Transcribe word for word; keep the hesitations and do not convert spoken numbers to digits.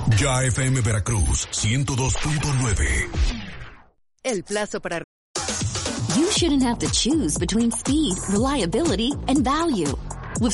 Ya F M Veracruz, ciento dos punto nueve. El plazo para... You shouldn't have to choose between speed, reliability, and value.